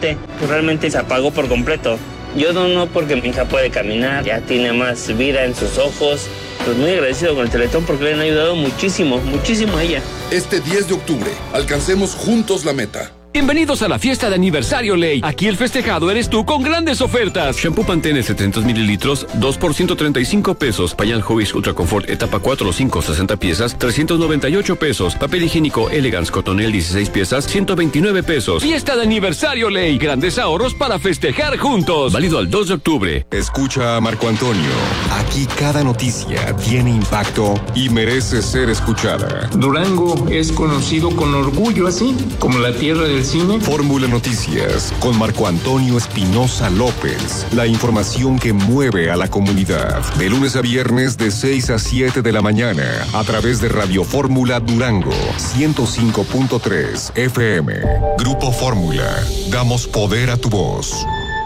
realmente se apagó por completo. Yo dono porque mi hija puede caminar, ya tiene más vida en sus ojos. Pues muy agradecido con el Teletón porque le han ayudado muchísimo a ella. Este 10 de octubre, alcancemos juntos la meta. Bienvenidos a la fiesta de aniversario Ley. Aquí el festejado eres tú con grandes ofertas. Shampoo Pantene 700 mililitros, 2 por 135 pesos. Pañal Hobbies Ultra Confort etapa 4 o 5, 60 piezas, 398 pesos. Papel higiénico Elegance Cotonel 16 piezas, 129 pesos. Fiesta de aniversario Ley. Grandes ahorros para festejar juntos. Válido al 2 de octubre. Escucha a Marco Antonio. Aquí cada noticia tiene impacto y merece ser escuchada. Durango es conocido con orgullo así, como la tierra del cine. Fórmula Noticias con Marco Antonio Espinosa López. La información que mueve a la comunidad. De lunes a viernes de 6 a 7 de la mañana a través de Radio Fórmula Durango 105.3 FM. Grupo Fórmula. Damos poder a tu voz.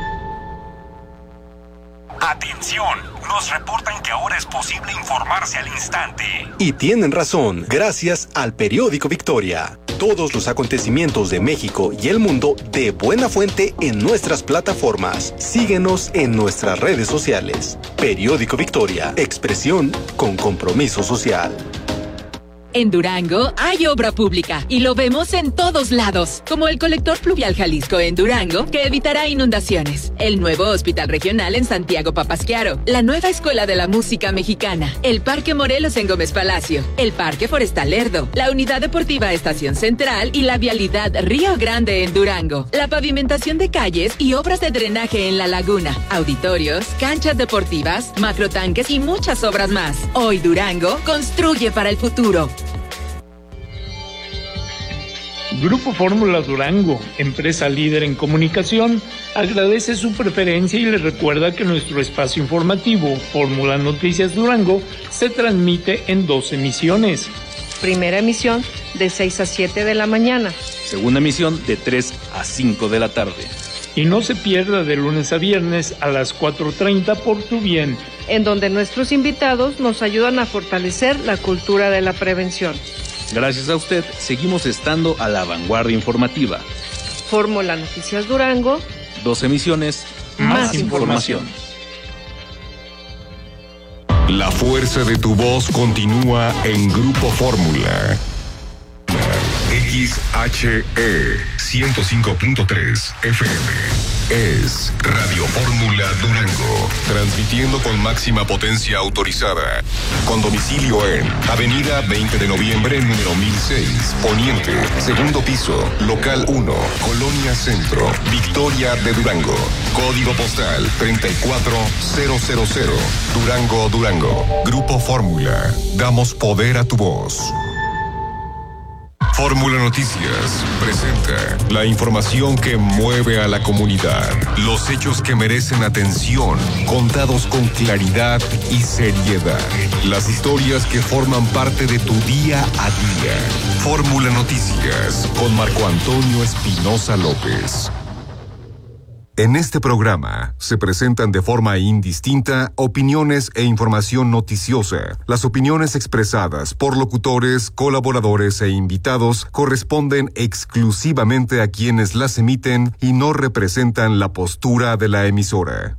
Atención, nos reportan que ahora es posible informarse al instante. Y tienen razón, gracias al periódico Victoria. Todos los acontecimientos de México y el mundo de buena fuente en nuestras plataformas. Síguenos en nuestras redes sociales. Periódico Victoria, expresión con compromiso social. En Durango hay obra pública y lo vemos en todos lados, como el colector pluvial Jalisco en Durango, que evitará inundaciones, el nuevo hospital regional en Santiago Papasquiaro, la nueva escuela de la música mexicana, el Parque Morelos en Gómez Palacio, el Parque Forestal Lerdo, la unidad deportiva Estación Central y la vialidad Río Grande en Durango, la pavimentación de calles y obras de drenaje en la laguna, auditorios, canchas deportivas, macrotanques y muchas obras más. Hoy Durango construye para el futuro. Grupo Fórmula Durango, empresa líder en comunicación, agradece su preferencia y les recuerda que nuestro espacio informativo, Fórmula Noticias Durango, se transmite en 2 emisiones. Primera emisión de 6 a 7 de la mañana. Segunda emisión de 3 a 5 de la tarde. Y no se pierda de lunes a viernes a las 4:30 por tu bien, en donde nuestros invitados nos ayudan a fortalecer la cultura de la prevención. Gracias a usted, seguimos estando a la vanguardia informativa. Fórmula Noticias Durango. 2 emisiones, más información. La fuerza de tu voz continúa en Grupo Fórmula. XHE 105.3 FM. Es Radio Fórmula Durango, transmitiendo con máxima potencia autorizada, con domicilio en Avenida 20 de Noviembre, número 1006, Poniente, segundo piso, local 1, Colonia Centro, Victoria de Durango, código postal 34000, Durango, Durango. Grupo Fórmula, damos poder a tu voz. Fórmula Noticias presenta la información que mueve a la comunidad, los hechos que merecen atención, contados con claridad y seriedad, las historias que forman parte de tu día a día. Fórmula Noticias con Marco Antonio Espinosa López. En este programa se presentan de forma indistinta opiniones e información noticiosa. Las opiniones expresadas por locutores, colaboradores e invitados corresponden exclusivamente a quienes las emiten y no representan la postura de la emisora.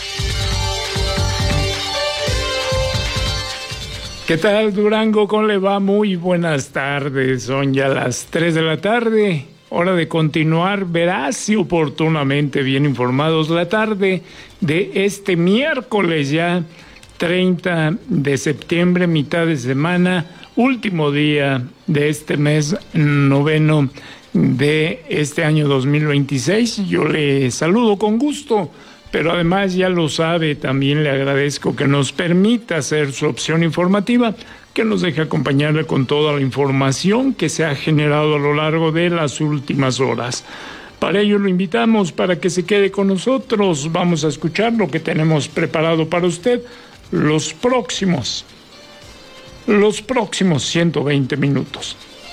¿Qué tal, Durango? ¿Cómo le va? Muy buenas tardes. Son ya las 3 de la tarde. Hora de continuar veraz y oportunamente bien informados la tarde de este miércoles ya 30 de septiembre, mitad de semana, último día de este mes noveno de este año 2026. Yo le saludo con gusto, pero además ya lo sabe, también le agradezco que nos permita ser su opción informativa, que nos deje acompañarle con toda la información que se ha generado a lo largo de las últimas horas. Para ello lo invitamos para que se quede con nosotros. Vamos a escuchar lo que tenemos preparado para usted los próximos 120 minutos.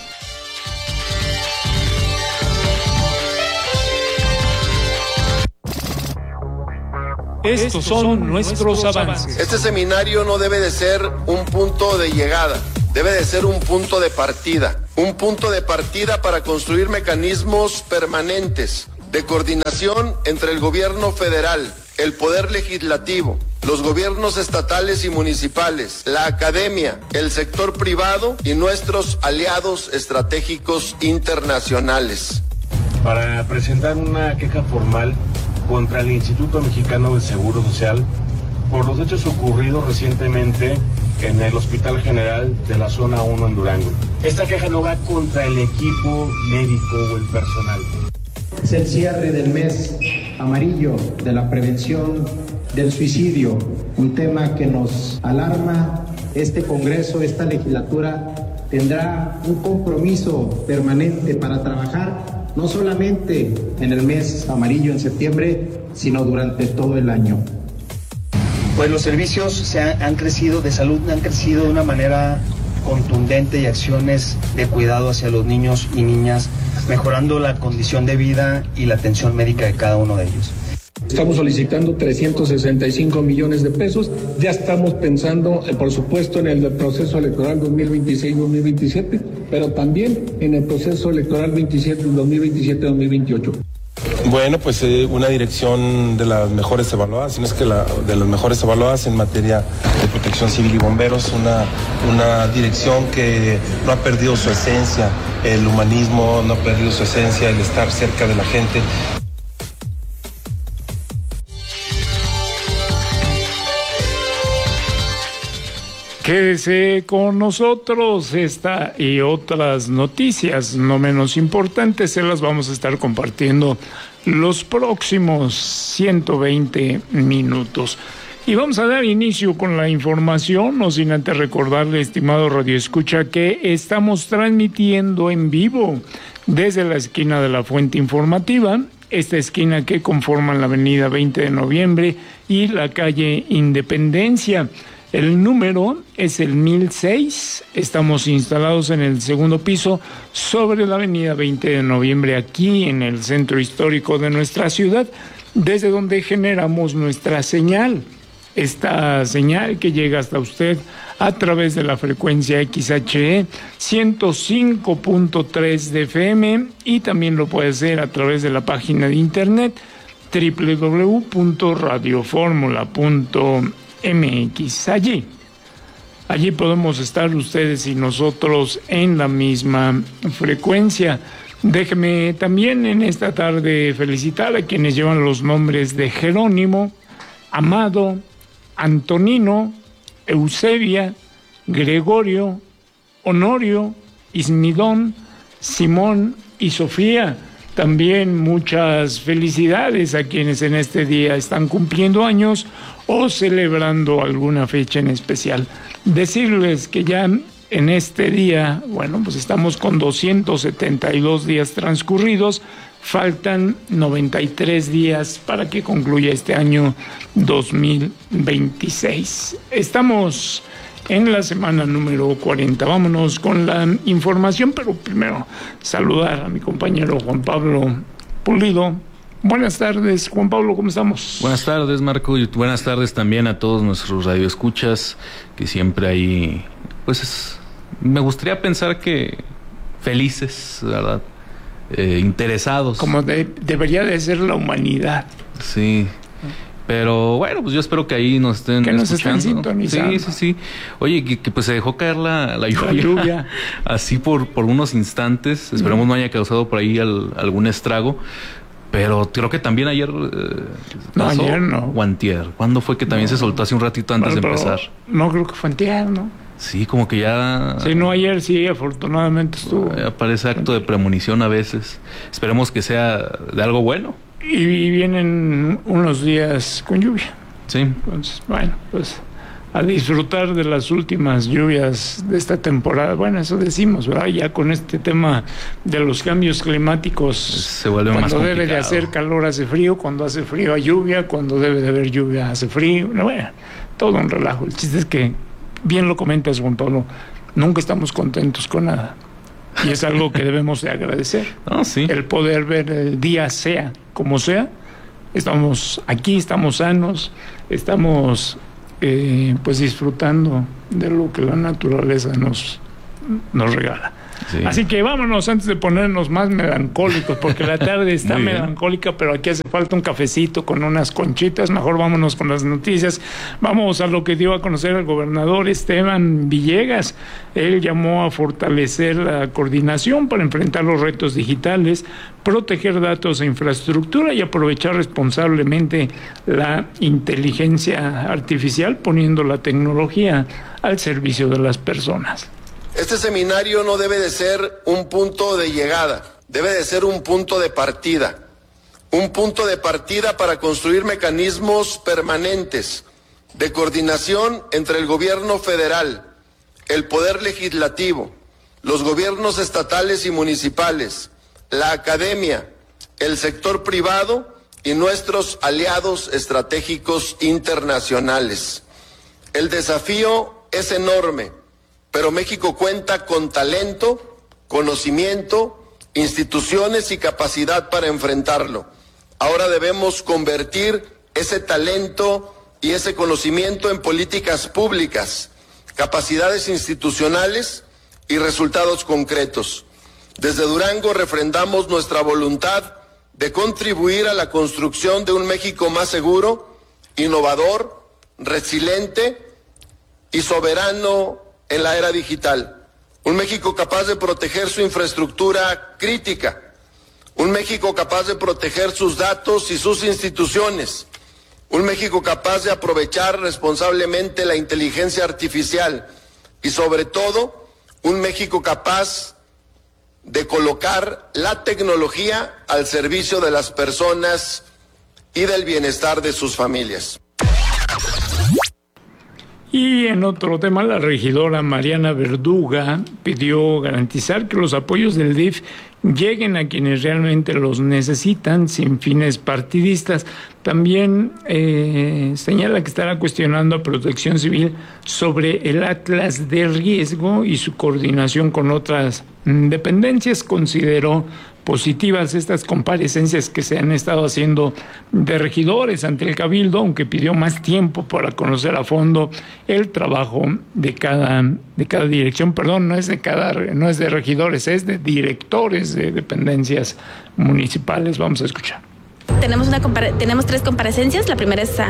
Estos son nuestros avances. Este seminario no debe de ser un punto de llegada, debe de ser un punto de partida. Un punto de partida para construir mecanismos permanentes de coordinación entre el gobierno federal, el poder legislativo, los gobiernos estatales y municipales, la academia, el sector privado y nuestros aliados estratégicos internacionales. Para presentar una queja formal contra el Instituto Mexicano de Seguro Social por los hechos ocurridos recientemente en el Hospital General de la Zona 1 en Durango. Esta queja no va contra el equipo médico o el personal. Es el cierre del mes amarillo de la prevención del suicidio, un tema que nos alarma. Este Congreso, esta legislatura tendrá un compromiso permanente para trabajar no solamente en el mes amarillo en septiembre, sino durante todo el año. Pues los servicios han crecido de salud, han crecido de una manera contundente y acciones de cuidado hacia los niños y niñas, mejorando la condición de vida y la atención médica de cada uno de ellos. Estamos solicitando 365 millones de pesos. Ya estamos pensando, por supuesto, en el proceso electoral 2026-2027, pero también en el proceso electoral 2027-2028. Bueno, pues una dirección de las mejores evaluadas, si no es que de las mejores evaluadas en materia de protección civil y bomberos, una dirección que no ha perdido su esencia, el humanismo no ha perdido su esencia, el estar cerca de la gente. Quédese con nosotros. Esta y otras noticias no menos importantes se las vamos a estar compartiendo los próximos 120 minutos. Y vamos a dar inicio con la información, no sin antes recordarle, estimado radioescucha, que estamos transmitiendo en vivo desde la esquina de la Fuente Informativa, esta esquina que conforman la avenida 20 de noviembre y la calle Independencia. El número es el 1006, estamos instalados en el segundo piso sobre la avenida 20 de noviembre, aquí en el centro histórico de nuestra ciudad, desde donde generamos nuestra señal. Esta señal que llega hasta usted a través de la frecuencia XHE 105.3 de FM y también lo puede hacer a través de la página de internet www.radioformula.mx. Allí podemos estar ustedes y nosotros en la misma frecuencia. Déjeme también en esta tarde felicitar a quienes llevan los nombres de Jerónimo, Amado, Antonino, Eusebia, Gregorio, Honorio, Ismidón, Simón y Sofía. También muchas felicidades a quienes en este día están cumpliendo años o celebrando alguna fecha en especial. Decirles que ya en este día, bueno, pues estamos con 272 días transcurridos, faltan 93 días para que concluya este año 2026. Estamos en la semana número 40. Vámonos con la información, pero primero saludar a mi compañero Juan Pablo Pulido. Buenas tardes, Juan Pablo, ¿cómo estamos? Buenas tardes, Marco, y buenas tardes también a todos nuestros radioescuchas, que siempre hay, pues, me gustaría pensar que felices, ¿verdad? Interesados. Como debería de ser la humanidad. Sí. Pero bueno, pues yo espero que ahí nos estén escuchando. Que nos estén sintonizando. Sí. Oye, que pues se dejó caer la lluvia. Así por unos instantes. Esperemos no haya causado por ahí algún estrago. Pero creo que también ayer pasó, ayer no. O antier. ¿Cuándo fue que también se soltó hace un ratito antes de empezar? No, creo que fue antier, ¿no? Sí, como que ya... Sí, no, ayer sí, afortunadamente estuvo. Parece acto de premonición a veces. Esperemos que sea de algo bueno. Y vienen unos días con lluvia. Sí. Entonces, bueno, pues a disfrutar de las últimas lluvias de esta temporada. Bueno, eso decimos, ¿verdad? Ya con este tema de los cambios climáticos. Se vuelve más complicado. Cuando debe de hacer calor hace frío, cuando hace frío hay lluvia, cuando debe de haber lluvia hace frío. Bueno, todo un relajo. El chiste es que, bien lo comentas, Juan Pablo, nunca estamos contentos con nada. Y es algo que debemos de agradecer. Sí. El poder ver el día sea como sea. Estamos aquí, estamos sanos, estamos pues disfrutando de lo que la naturaleza nos regala. Sí. Así que vámonos antes de ponernos más melancólicos, porque la tarde está melancólica, pero aquí hace falta un cafecito con unas conchitas. Mejor vámonos con las noticias. Vamos a lo que dio a conocer el gobernador Esteban Villegas. Él llamó a fortalecer la coordinación para enfrentar los retos digitales, proteger datos e infraestructura y aprovechar responsablemente la inteligencia artificial, poniendo la tecnología al servicio de las personas. Este seminario no debe de ser un punto de llegada, debe de ser un punto de partida. Un punto de partida para construir mecanismos permanentes de coordinación entre el gobierno federal, el poder legislativo, los gobiernos estatales y municipales, la academia, el sector privado y nuestros aliados estratégicos internacionales. El desafío es enorme, pero México cuenta con talento, conocimiento, instituciones y capacidad para enfrentarlo. Ahora debemos convertir ese talento y ese conocimiento en políticas públicas, capacidades institucionales y resultados concretos. Desde Durango refrendamos nuestra voluntad de contribuir a la construcción de un México más seguro, innovador, resiliente y soberano en la era digital. Un México capaz de proteger su infraestructura crítica. Un México capaz de proteger sus datos y sus instituciones. Un México capaz de aprovechar responsablemente la inteligencia artificial. Y sobre todo, un México capaz de colocar la tecnología al servicio de las personas y del bienestar de sus familias. Y en otro tema, la regidora Mariana Verduga pidió garantizar que los apoyos del DIF lleguen a quienes realmente los necesitan, sin fines partidistas. También señala que estará cuestionando a Protección Civil sobre el Atlas de Riesgo y su coordinación con otras dependencias. Consideró positivas estas comparecencias que se han estado haciendo de regidores ante el Cabildo, aunque pidió más tiempo para conocer a fondo el trabajo de cada dirección. Perdón, no es de regidores, es de directores de dependencias municipales. Vamos a escuchar. Tenemos 3 comparecencias. La primera es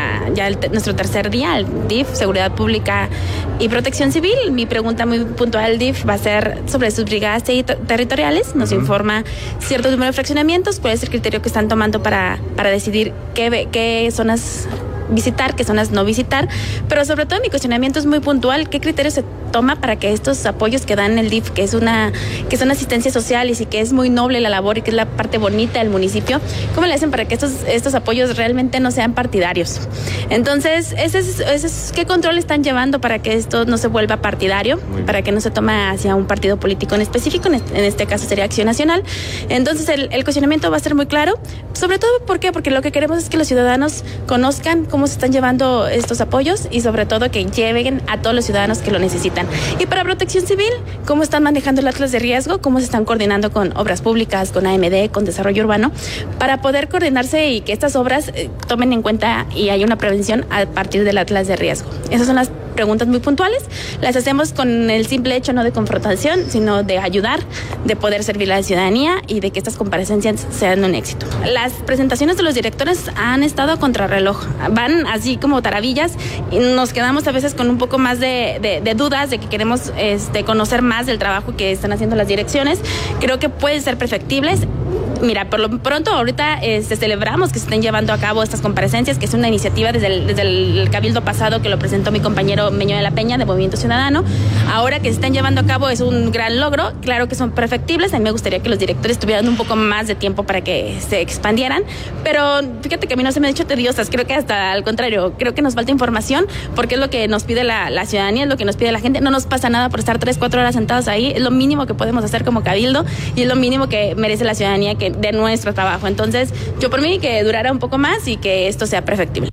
nuestro tercer día, el DIF, Seguridad Pública y Protección Civil. Mi pregunta muy puntual al DIF va a ser sobre sus brigadas territoriales. Nos informa cierto número de fraccionamientos, cuál es el criterio que están tomando para decidir qué zonas visitar, qué zonas no visitar, pero sobre todo mi cuestionamiento es muy puntual: ¿qué criterios se toma para que estos apoyos que dan el DIF, que son asistencias sociales y que es muy noble la labor y que es la parte bonita del municipio, cómo le hacen para que estos apoyos realmente no sean partidarios? Entonces, ¿qué control están llevando para que esto no se vuelva partidario, para que no se tome hacia un partido político en específico? En este caso sería Acción Nacional. Entonces, el cuestionamiento va a ser muy claro, sobre todo, ¿por qué? Porque lo que queremos es que los ciudadanos conozcan cómo se están llevando estos apoyos y sobre todo que lleguen a todos los ciudadanos que lo necesitan. Y para Protección Civil, cómo están manejando el Atlas de Riesgo, cómo se están coordinando con Obras Públicas, con AMD, con Desarrollo Urbano, para poder coordinarse y que estas obras tomen en cuenta y haya una prevención a partir del Atlas de Riesgo. Esas son las preguntas muy puntuales. Las hacemos con el simple hecho no de confrontación, sino de ayudar, de poder servir a la ciudadanía y de que estas comparecencias sean un éxito. Las presentaciones de los directores han estado a contrarreloj, van así como taravillas y nos quedamos a veces con un poco más de dudas de que queremos conocer más del trabajo que están haciendo las direcciones. Creo que pueden ser perfectibles. Mira, por lo pronto ahorita celebramos que se estén llevando a cabo estas comparecencias, que es una iniciativa desde el Cabildo pasado que lo presentó mi compañero Meño de la Peña de Movimiento Ciudadano. Ahora que se están llevando a cabo es un gran logro. Claro que son perfectibles. A mí me gustaría que los directores tuvieran un poco más de tiempo para que se expandieran, pero fíjate que a mí no se me han dicho tediosas. Creo que hasta al contrario, creo que nos falta información porque es lo que nos pide la ciudadanía, es lo que nos pide la gente. No nos pasa nada por estar 3-4 horas sentados ahí. Es lo mínimo que podemos hacer como Cabildo y es lo mínimo que merece la ciudadanía de nuestro trabajo. Entonces, yo por mí que durara un poco más y que esto sea perfectible.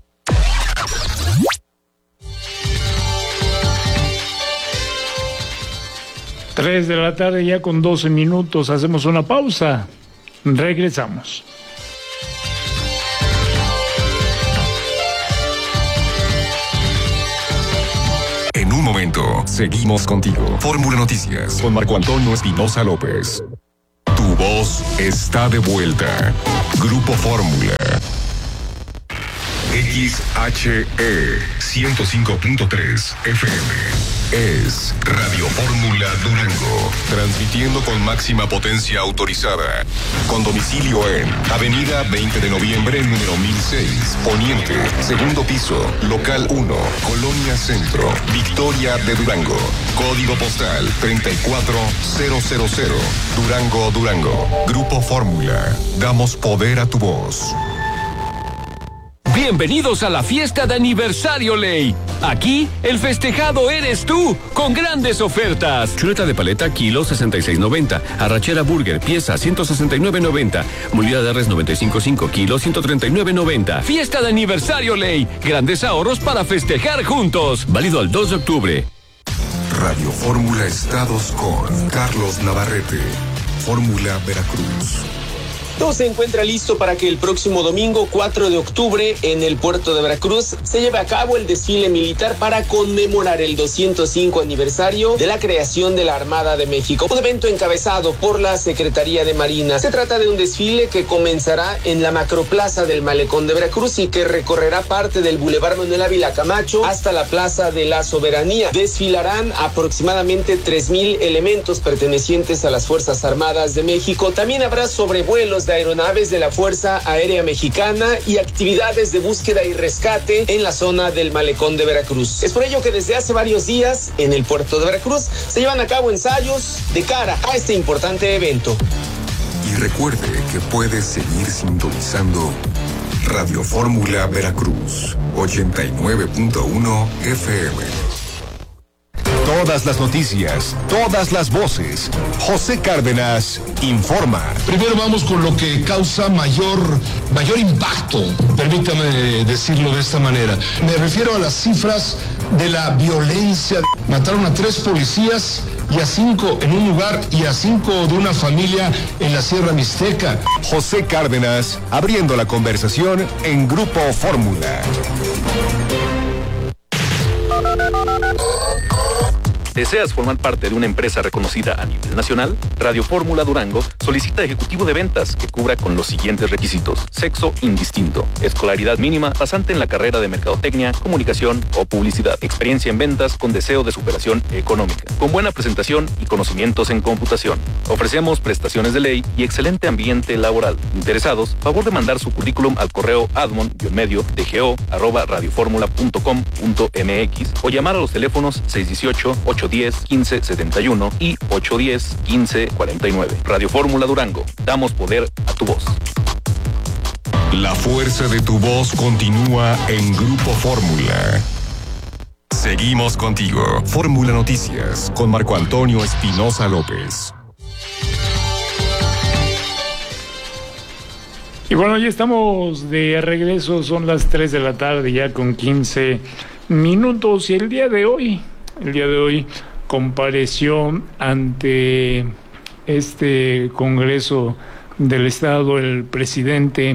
Tres de la tarde ya con 12 minutos. Hacemos una pausa. Regresamos. En un momento momento. Seguimos contigo. Fórmula Noticias con Marco Antonio Espinosa López. Tu voz está de vuelta. Grupo Fórmula. XHE 105.3 FM es Radio Fórmula Durango, transmitiendo con máxima potencia autorizada, con domicilio en Avenida 20 de Noviembre, número 1006, Poniente, segundo piso, local 1, Colonia Centro, Victoria de Durango, código postal 34000, Durango, Durango. Grupo Fórmula, damos poder a tu voz. Bienvenidos a la fiesta de aniversario Ley. Aquí, el festejado eres tú, con grandes ofertas. Chuleta de paleta, kilo 66.90. Arrachera burger, pieza 169.90. Molida de res 95.5, kilo 139.90. Fiesta de aniversario Ley. Grandes ahorros para festejar juntos. Válido al 2 de octubre. Radio Fórmula Estados con Carlos Navarrete. Fórmula Veracruz. Todo se encuentra listo para que el próximo domingo 4 de octubre en el puerto de Veracruz se lleve a cabo el desfile militar para conmemorar el 205 aniversario de la creación de la Armada de México, un evento encabezado por la Secretaría de Marina. Se trata de un desfile que comenzará en la macroplaza del Malecón de Veracruz y que recorrerá parte del Boulevard Manuel Ávila Camacho hasta la Plaza de la Soberanía. Desfilarán aproximadamente 3,000 elementos pertenecientes a las Fuerzas Armadas de México. También habrá sobrevuelos de aeronaves de la Fuerza Aérea Mexicana y actividades de búsqueda y rescate en la zona del Malecón de Veracruz. Es por ello que desde hace varios días en el puerto de Veracruz se llevan a cabo ensayos de cara a este importante evento. Y recuerde que puede seguir sintonizando Radio Fórmula Veracruz 89.1 FM. Todas las noticias, todas las voces. José Cárdenas informa. Primero vamos con lo que causa mayor impacto, permítame decirlo de esta manera. Me refiero a las cifras de la violencia. Mataron a 3 policías y a 5 en un lugar y a 5 de una familia en la Sierra Mixteca. José Cárdenas abriendo la conversación en Grupo Fórmula. ¿Deseas formar parte de una empresa reconocida a nivel nacional? Radio Fórmula Durango solicita ejecutivo de ventas que cubra con los siguientes requisitos: sexo indistinto, escolaridad mínima, pasante en la carrera de mercadotecnia, comunicación o publicidad, experiencia en ventas con deseo de superación económica, con buena presentación y conocimientos en computación. Ofrecemos prestaciones de ley y excelente ambiente laboral. Interesados, favor de mandar su currículum al correo admon-dgo@radioformula.com.mx o llamar a los teléfonos 618-810-1571 y 810-1549. Radio Fórmula Durango. Damos poder a tu voz. La fuerza de tu voz continúa en Grupo Fórmula. Seguimos contigo. Fórmula Noticias con Marco Antonio Espinosa López. Y bueno, ya estamos de regreso, son las 3 de la tarde ya con 15 minutos y el día de hoy compareció ante este Congreso del Estado el presidente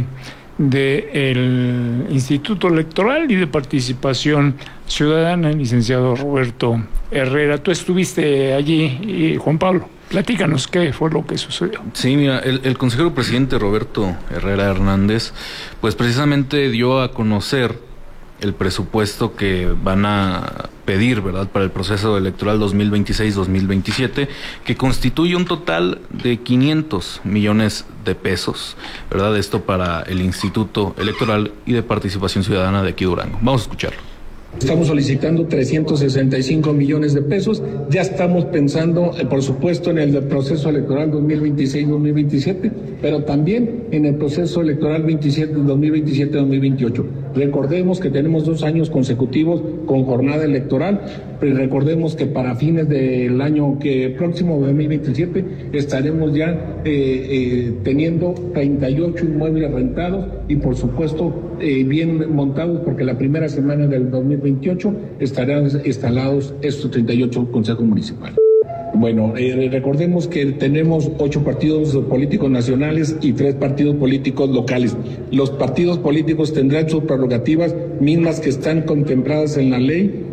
del Instituto Electoral y de Participación Ciudadana, el licenciado Roberto Herrera. Tú estuviste allí, y Juan Pablo, platícanos qué fue lo que sucedió. Sí, mira, el consejero presidente Roberto Herrera Hernández, pues precisamente dio a conocer el presupuesto que van a pedir, ¿verdad?, para el proceso electoral 2026-2027, que constituye un total de 500 millones de pesos, ¿verdad? Esto para el Instituto Electoral y de Participación Ciudadana de aquí Durango. Vamos a escucharlo. Estamos solicitando 365 millones de pesos. Ya estamos pensando, por supuesto, en el proceso electoral 2026-2027, pero también en el proceso electoral 2027-2028. Recordemos que tenemos 2 años consecutivos con jornada electoral, pero recordemos que para fines del año próximo, 2027, estaremos ya teniendo 38 inmuebles rentados y, por supuesto, bien montados, porque la primera semana del 2028 estarán instalados estos 38 consejos municipales. Bueno, recordemos que tenemos 8 partidos políticos nacionales y 3 partidos políticos locales. Los partidos políticos tendrán sus prerrogativas mismas que están contempladas en la ley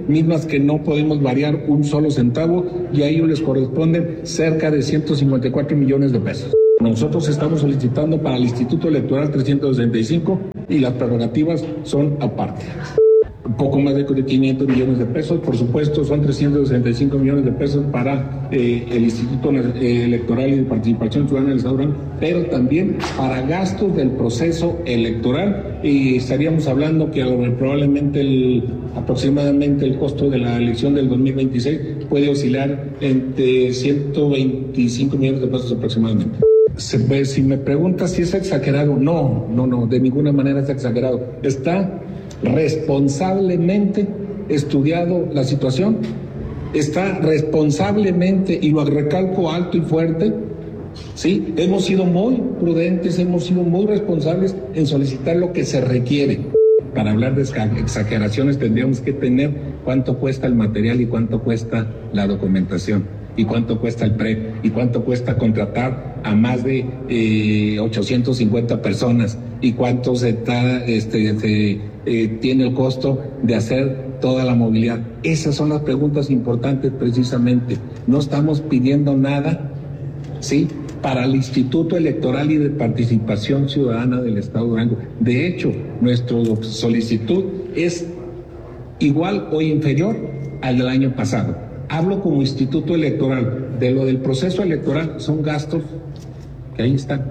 mismas que no podemos variar un solo centavo, y a ellos les corresponden cerca de 154 millones de pesos. Nosotros estamos solicitando para el Instituto Electoral 365 y las prerrogativas son aparte. Un poco más de 500 millones de pesos, por supuesto son 365 millones de pesos para el Instituto Electoral y de Participación Ciudadana del Estado de Durango, pero también para gastos del proceso electoral, y estaríamos hablando que probablemente aproximadamente el costo de la elección del 2026 puede oscilar entre 125 millones de pesos aproximadamente. Si me preguntas si es exagerado, no, de ninguna manera es exagerado. Está responsablemente estudiado la situación, está responsablemente, y lo recalco alto y fuerte, ¿sí? Hemos sido muy prudentes, hemos sido muy responsables en solicitar lo que se requiere. Para hablar de exageraciones tendríamos que tener cuánto cuesta el material y cuánto cuesta la documentación, y cuánto cuesta el PREP, y cuánto cuesta contratar a más de 850 personas, y cuánto tiene el costo de hacer toda la movilidad. Esas son las preguntas importantes precisamente. No estamos pidiendo nada, ¿sí?, para el Instituto Electoral y de Participación Ciudadana del Estado de Durango. De hecho, nuestra solicitud es igual o inferior al del año pasado. Hablo como Instituto Electoral. De lo del proceso electoral son gastos que ahí están.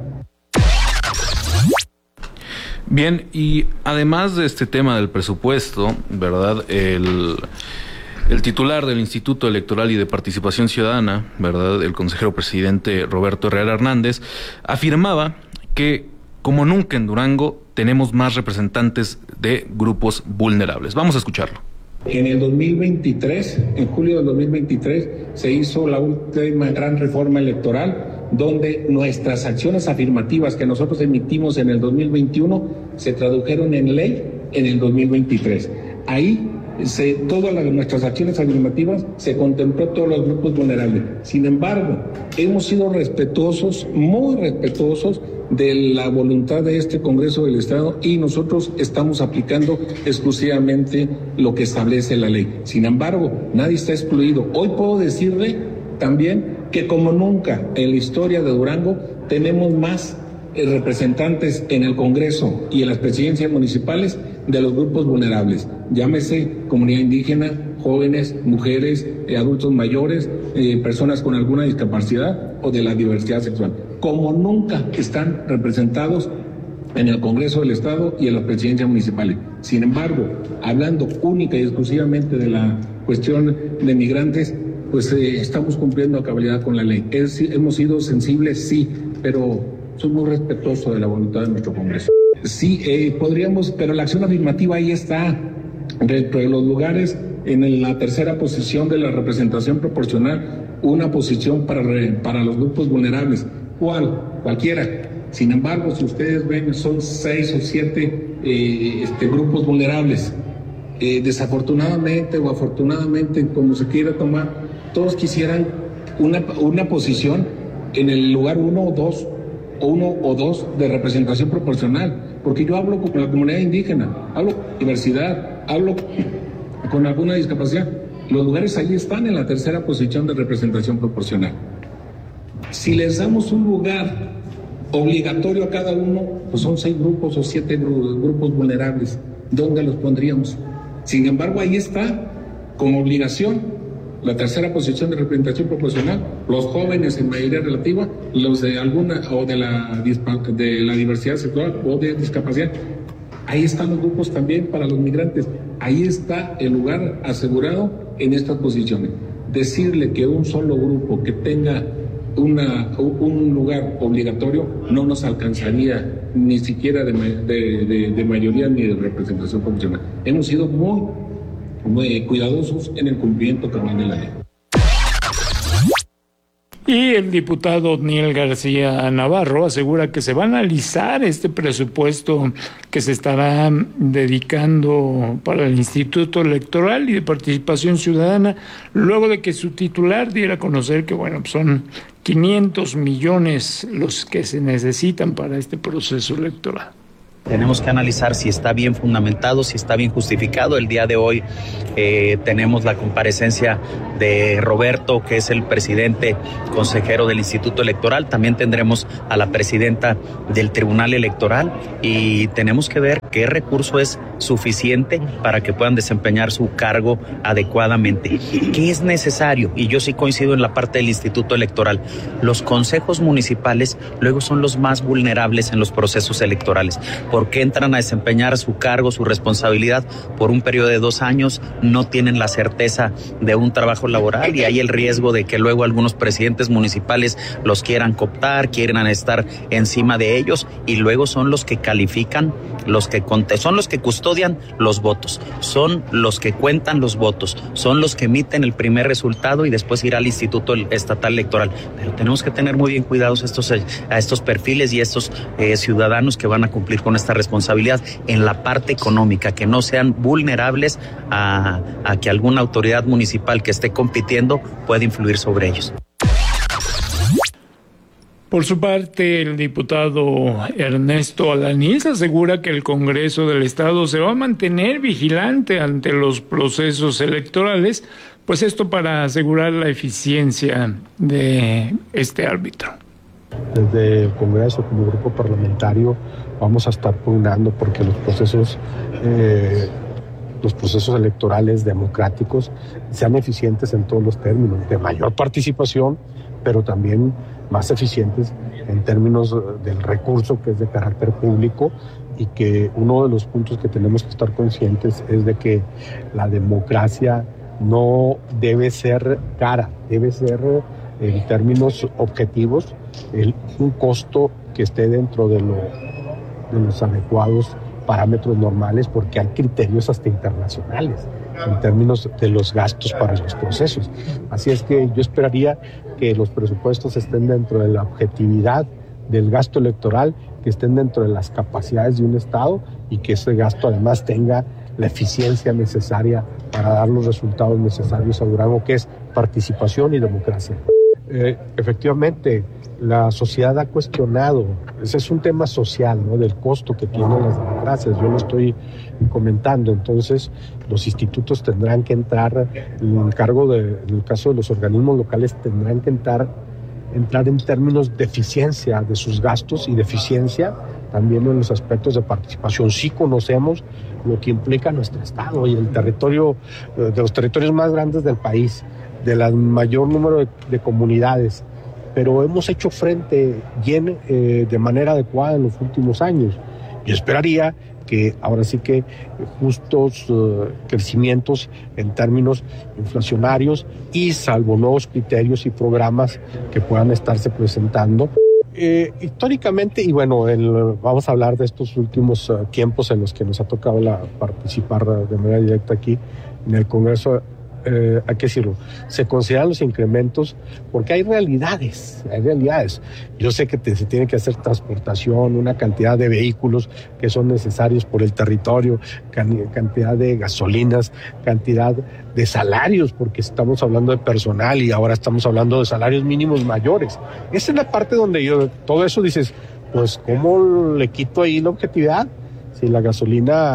Bien, y además de este tema del presupuesto, ¿verdad? El titular del Instituto Electoral y de Participación Ciudadana, ¿verdad?, el consejero presidente Roberto Herrera Hernández, afirmaba que, como nunca en Durango, tenemos más representantes de grupos vulnerables. Vamos a escucharlo. En el 2023, en julio del 2023, se hizo la última gran reforma electoral, donde nuestras acciones afirmativas que nosotros emitimos en el 2021 se tradujeron en ley en el 2023. Ahí todas nuestras acciones afirmativas se contempló todos los grupos vulnerables. Sin embargo, hemos sido respetuosos, muy respetuosos de la voluntad de este Congreso del Estado, y nosotros estamos aplicando exclusivamente lo que establece la ley. Sin embargo, nadie está excluido. Hoy puedo decirle también que como nunca en la historia de Durango tenemos más representantes en el Congreso y en las presidencias municipales de los grupos vulnerables, llámese comunidad indígena, jóvenes, mujeres, adultos mayores, personas con alguna discapacidad o de la diversidad sexual. Como nunca están representados en el Congreso del Estado y en las presidencias municipales. Sin embargo, hablando única y exclusivamente de la cuestión de migrantes, pues estamos cumpliendo a cabalidad con la ley. Hemos sido sensibles, sí, pero soy muy respetuoso de la voluntad de nuestro Congreso. Sí, podríamos, pero la acción afirmativa ahí está, dentro de los lugares, en la tercera posición de la representación proporcional, una posición para los grupos vulnerables. ¿Cuál? Cualquiera. Sin embargo, si ustedes ven, son 6 o 7 grupos vulnerables. Desafortunadamente o afortunadamente, como se quiera tomar, todos quisieran una posición en el lugar 1 o 2 de representación proporcional, porque yo hablo con la comunidad indígena, hablo con la diversidad, hablo con alguna discapacidad. Los lugares ahí están en la tercera posición de representación proporcional. Si les damos un lugar obligatorio a cada uno, pues son 6 grupos o 7 grupos vulnerables. ¿Dónde los pondríamos? Sin embargo, ahí está, como obligación, la tercera posición de representación proporcional, los jóvenes en mayoría relativa, los de alguna o de la diversidad sexual o de discapacidad. Ahí están los grupos también para los migrantes. Ahí está el lugar asegurado en estas posiciones. Decirle que un solo grupo que tenga un lugar obligatorio no nos alcanzaría ni siquiera de mayoría ni de representación proporcional. Hemos sido muy cuidadosos en el cumplimiento cabal de la ley. Y el diputado Otniel García Navarro asegura que se va a analizar este presupuesto que se estará dedicando para el Instituto Electoral y de Participación Ciudadana, luego de que su titular diera a conocer que, bueno, son 500 millones los que se necesitan para este proceso electoral. Tenemos que analizar si está bien fundamentado, si está bien justificado. El día de hoy tenemos la comparecencia de Roberto, que es el presidente consejero del Instituto Electoral. También tendremos a la presidenta del Tribunal Electoral y tenemos que ver qué recurso es suficiente para que puedan desempeñar su cargo adecuadamente. ¿Qué es necesario? Y yo sí coincido en la parte del Instituto Electoral. Los consejos municipales luego son los más vulnerables en los procesos electorales, porque entran a desempeñar su cargo, su responsabilidad por un periodo de 2 años, no tienen la certeza de un trabajo laboral y hay el riesgo de que luego algunos presidentes municipales los quieran cooptar, quieran estar encima de ellos y luego son los que califican, son los que custodian los votos, son los que cuentan los votos, son los que emiten el primer resultado y después irá al Instituto Estatal Electoral. Pero tenemos que tener muy bien cuidados a estos perfiles y a estos ciudadanos que van a cumplir con esta responsabilidad en la parte económica, que no sean vulnerables a que alguna autoridad municipal que esté compitiendo pueda influir sobre ellos. Por su parte, el diputado Ernesto Alanís asegura que el Congreso del Estado se va a mantener vigilante ante los procesos electorales, pues esto para asegurar la eficiencia de este árbitro. Desde el Congreso, como grupo parlamentario, vamos a estar pugnando porque los procesos electorales democráticos sean eficientes en todos los términos, de mayor participación, pero también más eficientes en términos del recurso que es de carácter público, y que uno de los puntos que tenemos que estar conscientes es de que la democracia no debe ser cara, debe ser en términos objetivos un costo que esté dentro de los adecuados parámetros normales, porque hay criterios hasta internacionales en términos de los gastos para los procesos. Así es que yo esperaría que los presupuestos estén dentro de la objetividad del gasto electoral, que estén dentro de las capacidades de un Estado y que ese gasto además tenga la eficiencia necesaria para dar los resultados necesarios a Durango, que es participación y democracia. Efectivamente, la sociedad ha cuestionado, ese es un tema social, ¿no?, del costo que tienen las democracias. Yo lo estoy comentando. Entonces los institutos tendrán que entrar, en el caso de los organismos locales, tendrán que entrar en términos de eficiencia de sus gastos y de eficiencia también en los aspectos de participación. Sí conocemos lo que implica nuestro Estado y el territorio, de los territorios más grandes del país, del mayor número de comunidades, pero hemos hecho frente de manera adecuada en los últimos años. Yo esperaría que ahora sí que justos crecimientos en términos inflacionarios y salvo nuevos criterios y programas que puedan estarse presentando. Históricamente, y bueno, vamos a hablar de estos últimos tiempos en los que nos ha tocado participar de manera directa aquí en el Congreso. Hay que decirlo, se consideran los incrementos porque hay realidades. Yo sé que se tiene que hacer transportación, una cantidad de vehículos que son necesarios por el territorio, cantidad de gasolinas, cantidad de salarios, porque estamos hablando de personal y ahora estamos hablando de salarios mínimos mayores. Esa es la parte donde todo eso dices, pues ¿cómo le quito ahí la objetividad? Si la gasolina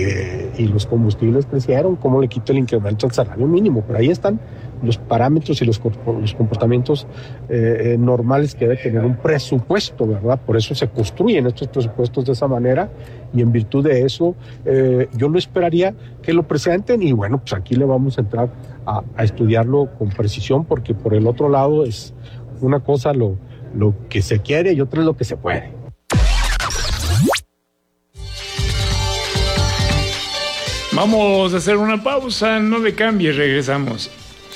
y los combustibles crecieron, ¿cómo le quito el incremento al salario mínimo? Pero ahí están los parámetros y los comportamientos normales que debe tener un presupuesto, ¿verdad? Por eso se construyen estos presupuestos de esa manera, y en virtud de eso yo lo esperaría que lo presenten, y bueno, pues aquí le vamos a entrar a estudiarlo con precisión, porque por el otro lado es una cosa lo que se quiere y otra es lo que se puede. Vamos a hacer una pausa, no le cambies, regresamos.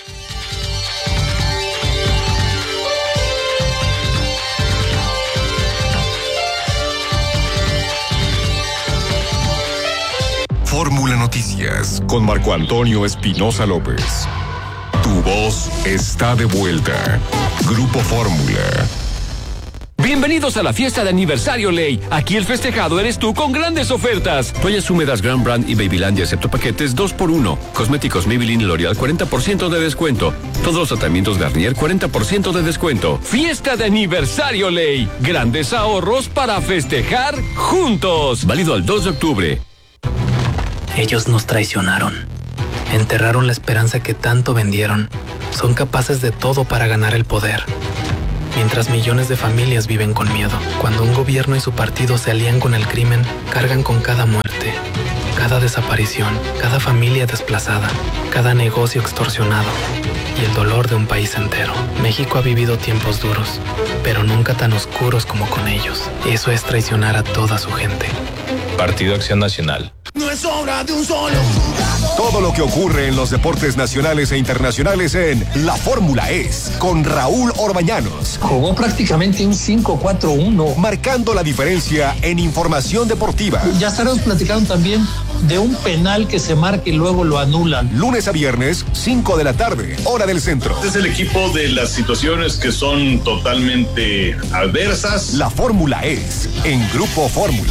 Fórmula Noticias con Marco Antonio Espinosa López. Tu voz está de vuelta. Grupo Fórmula. Bienvenidos a la fiesta de aniversario Ley. Aquí el festejado eres tú con grandes ofertas. Toallas húmedas Grand Brand y Babylandia excepto paquetes 2x1. Cosméticos Maybelline y L'Oreal 40% de descuento. Todos los tratamientos Garnier 40% de descuento. Fiesta de aniversario Ley. Grandes ahorros para festejar juntos. Válido al 2 de octubre. Ellos nos traicionaron. Enterraron la esperanza que tanto vendieron. Son capaces de todo para ganar el poder. Mientras millones de familias viven con miedo. Cuando un gobierno y su partido se alían con el crimen, cargan con cada muerte, cada desaparición, cada familia desplazada, cada negocio extorsionado y el dolor de un país entero. México ha vivido tiempos duros, pero nunca tan oscuros como con ellos. Eso es traicionar a toda su gente. Partido Acción Nacional. No es obra de un solo jugador. Todo lo que ocurre en los deportes nacionales e internacionales en La Fórmula Es, con Raúl Orbañanos. Jugó prácticamente un 5-4-1. Marcando la diferencia en información deportiva. Ya estaremos platicando también de un penal que se marca y luego lo anulan. Lunes a viernes, 5 de la tarde, hora del centro. Este es el equipo de las situaciones que son totalmente adversas. La Fórmula Es, en Grupo Fórmula.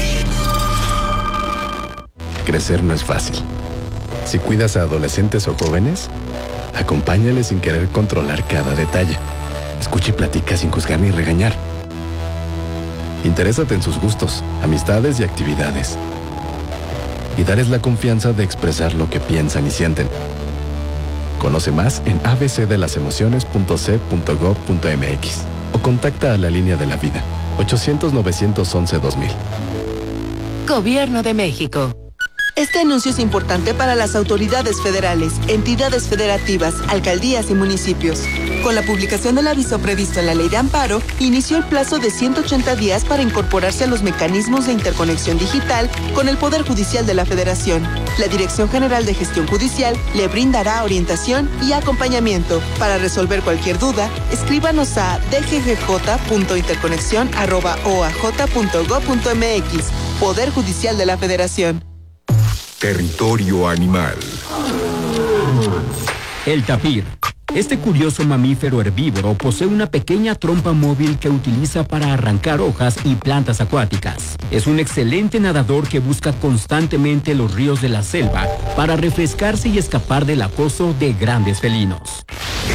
Crecer no es fácil. Si cuidas a adolescentes o jóvenes, acompáñales sin querer controlar cada detalle. Escucha y platica sin juzgar ni regañar. Interésate en sus gustos, amistades y actividades. Y darles la confianza de expresar lo que piensan y sienten. Conoce más en abcdelasemociones.c.gov.mx o contacta a la Línea de la Vida, 800-911-2000. Gobierno de México. Este anuncio es importante para las autoridades federales, entidades federativas, alcaldías y municipios. Con la publicación del aviso previsto en la Ley de Amparo, inició el plazo de 180 días para incorporarse a los mecanismos de interconexión digital con el Poder Judicial de la Federación. La Dirección General de Gestión Judicial le brindará orientación y acompañamiento. Para resolver cualquier duda, escríbanos a dggj.interconexion@oaj.gov.mx. Poder Judicial de la Federación. Territorio animal. El tapir. Este curioso mamífero herbívoro posee una pequeña trompa móvil que utiliza para arrancar hojas y plantas acuáticas. Es un excelente nadador que busca constantemente los ríos de la selva para refrescarse y escapar del acoso de grandes felinos.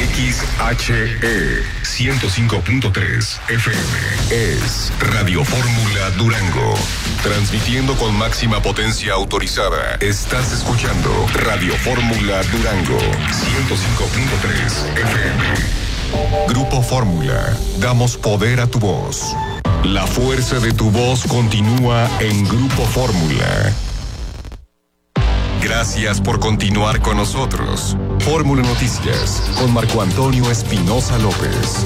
XHE 105.3 FM es Radio Fórmula Durango. Transmitiendo con máxima potencia autorizada. Estás escuchando Radio Fórmula Durango 105.3 FM. Grupo Fórmula. Damos poder a tu voz. La fuerza de tu voz continúa en Grupo Fórmula. Gracias por continuar con nosotros. Fórmula Noticias con Marco Antonio Espinosa López.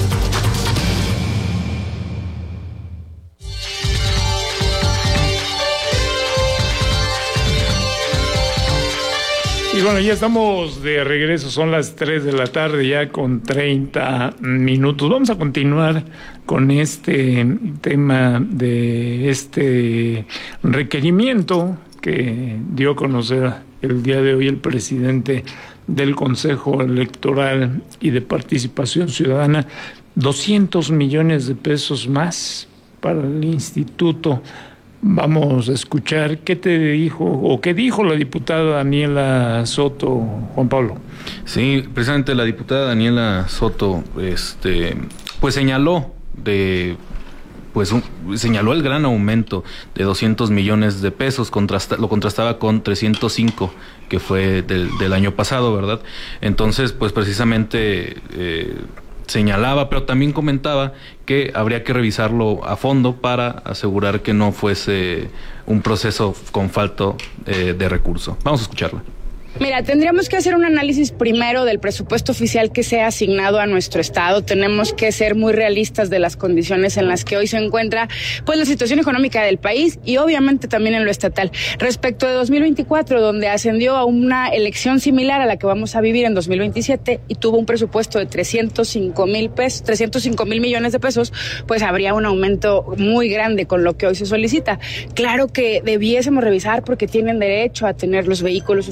Y bueno, ya estamos de regreso, son las 3 de la tarde ya con 30 minutos. Vamos a continuar con este tema de este requerimiento que dio a conocer el día de hoy el presidente del Consejo Electoral y de Participación Ciudadana, 200 millones de pesos más para el instituto. Vamos a escuchar qué te dijo o qué dijo la diputada Daniela Soto, Juan Pablo. Sí, precisamente la diputada Daniela Soto, pues señaló señaló el gran aumento de 200 millones de pesos, lo contrastaba con 305 que fue del año pasado, ¿verdad? Entonces, pues precisamente señalaba, pero también comentaba que habría que revisarlo a fondo para asegurar que no fuese un proceso con falta de recurso. Vamos a escucharla. Mira, tendríamos que hacer un análisis primero del presupuesto oficial que se ha asignado a nuestro estado. Tenemos que ser muy realistas de las condiciones en las que hoy se encuentra, pues, la situación económica del país y obviamente también en lo estatal. Respecto de 2024, donde ascendió a una elección similar a la que vamos a vivir en 2027 y tuvo un presupuesto de 305 mil millones de pesos, pues habría un aumento muy grande con lo que hoy se solicita. Claro que debiésemos revisar porque tienen derecho a tener los vehículos suficientes,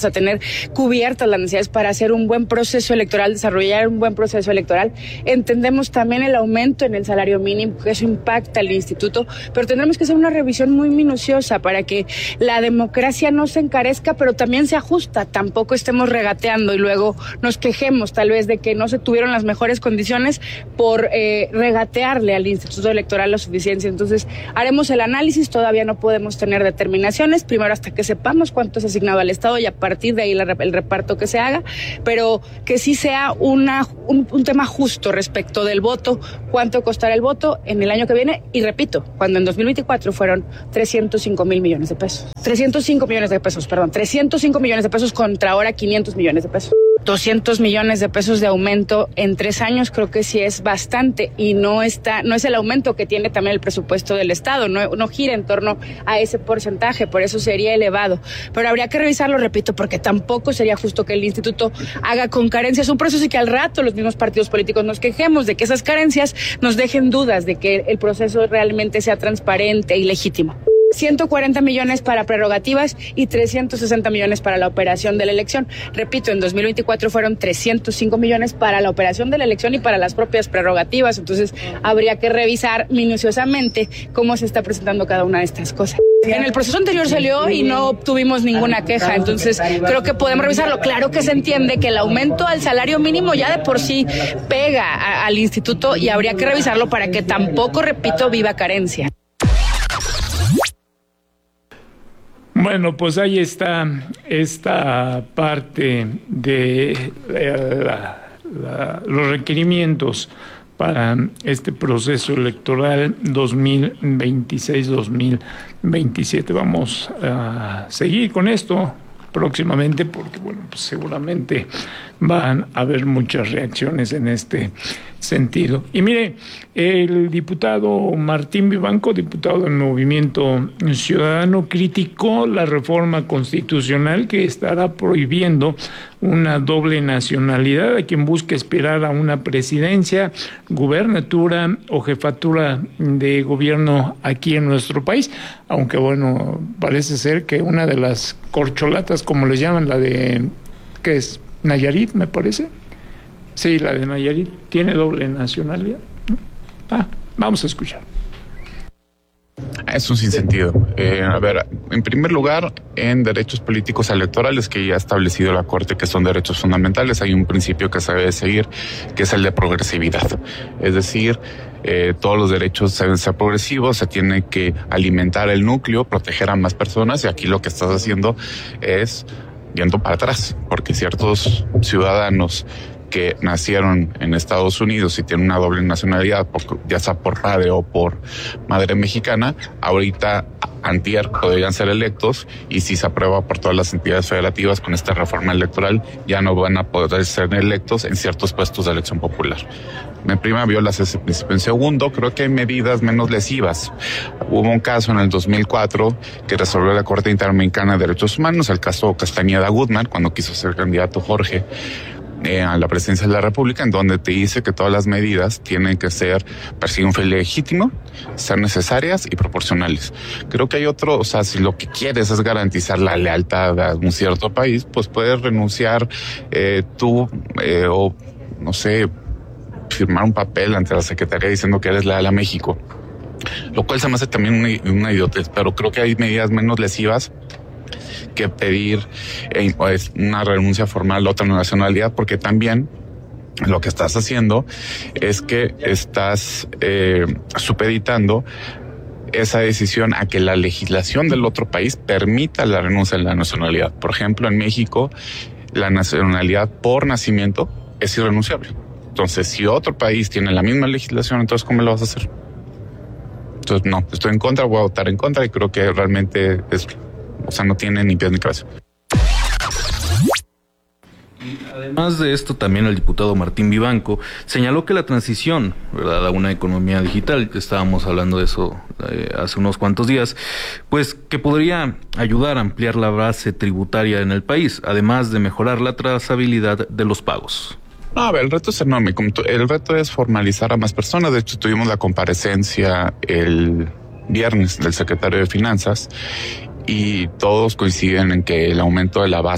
a tener cubiertas las necesidades para hacer un buen proceso electoral, desarrollar un buen proceso electoral. Entendemos también el aumento en el salario mínimo, que eso impacta al instituto, pero tendremos que hacer una revisión muy minuciosa para que la democracia no se encarezca, pero también se ajusta. Tampoco estemos regateando y luego nos quejemos tal vez de que no se tuvieron las mejores condiciones por regatearle al Instituto Electoral la suficiencia. Entonces, haremos el análisis, todavía no podemos tener determinaciones, primero hasta que sepamos cuánto es asignado al Estado y a partir de ahí el reparto que se haga, pero que sí sea un tema justo respecto del voto, cuánto costará el voto en el año que viene, y repito, cuando en 2024 fueron 305 millones de pesos. 305 millones de pesos contra ahora 500 millones de pesos. 200 millones de pesos de aumento en 3 años creo que sí es bastante y no es el aumento que tiene también el presupuesto del Estado, no gira en torno a ese porcentaje, por eso sería elevado. Pero habría que revisarlo, repito, porque tampoco sería justo que el instituto haga con carencias un proceso y que al rato los mismos partidos políticos nos quejemos de que esas carencias nos dejen dudas de que el proceso realmente sea transparente y legítimo. 140 millones para prerrogativas y 360 millones para la operación de la elección. Repito, en 2024 fueron 305 millones para la operación de la elección y para las propias prerrogativas. Entonces, habría que revisar minuciosamente cómo se está presentando cada una de estas cosas. En el proceso anterior salió y no obtuvimos ninguna queja, entonces creo que podemos revisarlo. Claro que se entiende que el aumento al salario mínimo ya de por sí pega al instituto y habría que revisarlo para que tampoco, repito, viva carencia. Bueno, pues ahí está esta parte de los requerimientos para este proceso electoral 2026-2027. Vamos a seguir con esto próximamente porque, bueno, pues seguramente van a haber muchas reacciones en este sentido. Y mire, el diputado Martín Vivanco, diputado del Movimiento Ciudadano, criticó la reforma constitucional que estará prohibiendo una doble nacionalidad a quien busque aspirar a una presidencia, gubernatura o jefatura de gobierno aquí en nuestro país, aunque bueno, parece ser que una de las corcholatas, como les llaman, la de, ¿qué es? Nayarit, me parece. Sí, la de Nayarit tiene doble nacionalidad. Vamos a escuchar. Es un sinsentido. A ver, en primer lugar, en derechos políticos electorales que ya ha establecido la Corte que son derechos fundamentales, hay un principio que se debe seguir, que es el de progresividad. Es decir, todos los derechos deben ser progresivos, se tiene que alimentar el núcleo, proteger a más personas, y aquí lo que estás haciendo es yendo para atrás, porque ciertos ciudadanos que nacieron en Estados Unidos y tienen una doble nacionalidad, ya sea por padre o por madre mexicana, ahorita antier podrían ser electos, y si se aprueba por todas las entidades federativas con esta reforma electoral, ya no van a poder ser electos en ciertos puestos de elección popular. En prima, violas ese principio. En segundo, creo que hay medidas menos lesivas. Hubo un caso en el 2004 que resolvió la Corte Interamericana de Derechos Humanos, el caso Castañeda Guzmán, cuando quiso ser candidato Jorge a la presidencia de la República, en donde te dice que todas las medidas tienen que ser, perseguir un fin legítimo, ser necesarias y proporcionales. Creo que hay otro, o sea, si lo que quieres es garantizar la lealtad a un cierto país, pues puedes renunciar tú o, no sé, firmar un papel ante la Secretaría diciendo que eres leal a México, lo cual se me hace también una idiotez, pero creo que hay medidas menos lesivas que pedir pues, una renuncia formal a otra nacionalidad, porque también lo que estás haciendo es que estás supeditando esa decisión a que la legislación del otro país permita la renuncia a la nacionalidad. Por ejemplo, en México, la nacionalidad por nacimiento es irrenunciable. Entonces, si otro país tiene la misma legislación, entonces, ¿cómo lo vas a hacer? Entonces, no, estoy en contra, voy a votar en contra, y creo que realmente no tiene ni pies ni cabeza. Además de esto, también el diputado Martín Vivanco señaló que la transición, ¿verdad?, a una economía digital, que estábamos hablando de eso hace unos cuantos días, pues que podría ayudar a ampliar la base tributaria en el país, además de mejorar la trazabilidad de los pagos. No, a ver, el reto es enorme. El reto es formalizar a más personas. De hecho, tuvimos la comparecencia el viernes del secretario de Finanzas, y todos coinciden en que el aumento de la base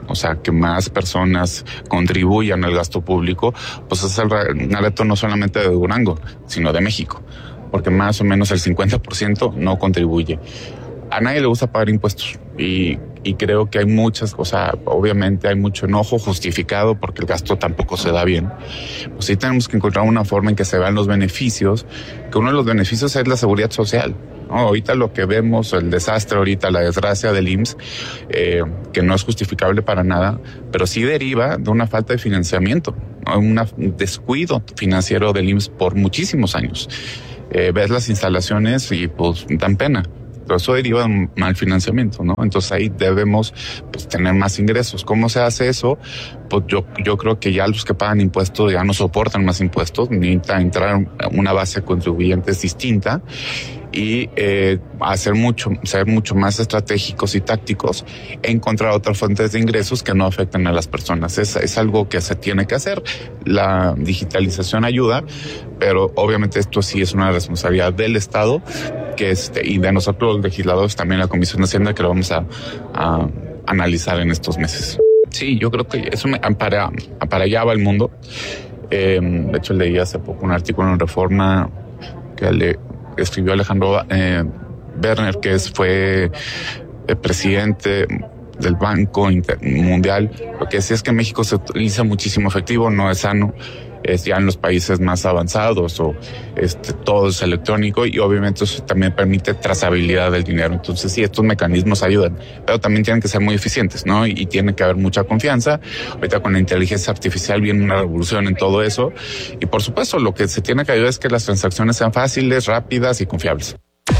o sea, que más personas contribuyan al gasto público, pues es el reto no solamente de Durango, sino de México, porque más o menos el 50% no contribuye. A nadie le gusta pagar impuestos y creo que hay muchas, o sea, obviamente hay mucho enojo justificado porque el gasto tampoco se da bien. Pues sí tenemos que encontrar una forma en que se vean los beneficios, que uno de los beneficios es la seguridad social. No, ahorita lo que vemos, el desastre ahorita, la desgracia del IMSS, que no es justificable para nada, pero sí deriva de una falta de financiamiento, ¿no? Un descuido financiero del IMSS por muchísimos años. Ves las instalaciones y pues dan pena. Pero eso deriva de un mal financiamiento, ¿no? Entonces ahí debemos pues tener más ingresos. ¿Cómo se hace eso? Pues yo creo que ya los que pagan impuestos ya no soportan más impuestos, necesita entrar una base de contribuyentes distinta y ser mucho más estratégicos y tácticos, encontrar otras fuentes de ingresos que no afecten a las personas. Es algo que se tiene que hacer. La digitalización ayuda, pero obviamente esto sí es una responsabilidad del Estado y de nosotros los legisladores, también la Comisión de Hacienda, que lo vamos a analizar en estos meses. Sí, yo creo que eso para allá va el mundo. De hecho, leí hace poco un artículo en Reforma que escribió Alejandro Werner, que fue el presidente del Banco Mundial. Lo que decía es que en México se utiliza muchísimo efectivo, no es sano. Es ya en los países más avanzados todo es electrónico y obviamente eso también permite trazabilidad del dinero. Entonces sí, estos mecanismos ayudan, pero también tienen que ser muy eficientes, ¿no? Y tiene que haber mucha confianza. Ahorita con la inteligencia artificial viene una revolución en todo eso y por supuesto lo que se tiene que ayudar es que las transacciones sean fáciles, rápidas y confiables.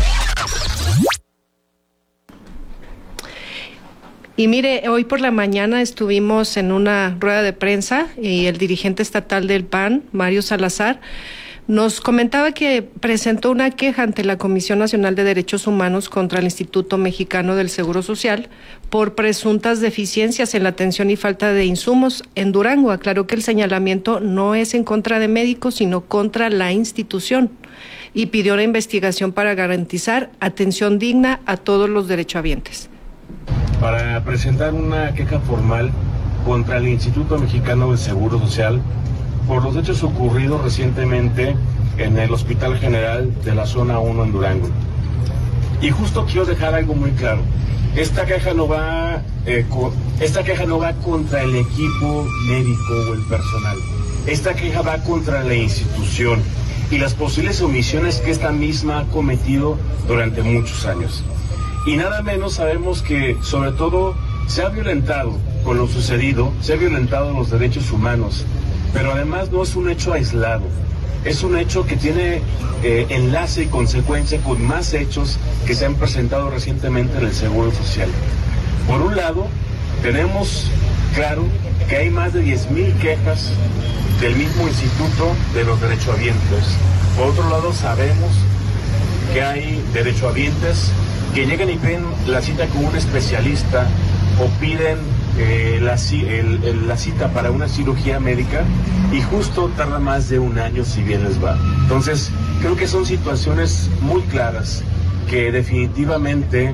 Y mire, hoy por la mañana estuvimos en una rueda de prensa y el dirigente estatal del PAN, Mario Salazar, nos comentaba que presentó una queja ante la Comisión Nacional de Derechos Humanos contra el Instituto Mexicano del Seguro Social por presuntas deficiencias en la atención y falta de insumos en Durango. Aclaró que el señalamiento no es en contra de médicos, sino contra la institución, y pidió una investigación para garantizar atención digna a todos los derechohabientes. Para presentar una queja formal contra el Instituto Mexicano del Seguro Social por los hechos ocurridos recientemente en el Hospital General de la Zona 1 en Durango. Y justo quiero dejar algo muy claro. Esta queja no va contra el equipo médico o el personal. Esta queja va contra la institución y las posibles omisiones que esta misma ha cometido durante muchos años. Y nada menos sabemos que, sobre todo, se ha violentado con lo sucedido, se ha violentado los derechos humanos, pero además no es un hecho aislado, es un hecho que tiene enlace y consecuencia con más hechos que se han presentado recientemente en el Seguro Social. Por un lado, tenemos claro que hay más de 10,000 quejas del mismo Instituto de los Derechohabientes. Por otro lado, sabemos que hay derechohabientes que llegan y piden la cita con un especialista o piden la cita para una cirugía médica y justo tarda más de un año si bien les va. Entonces, creo que son situaciones muy claras que definitivamente